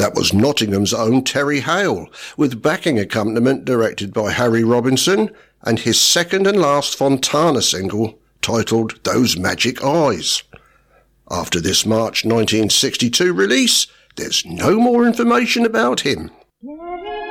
That was Nottingham's own Terry Hale, with backing accompaniment directed by Harry Robinson, and his second and last Fontana single, titled Those Magic Eyes. After this March 1962 release, there's no more information about him.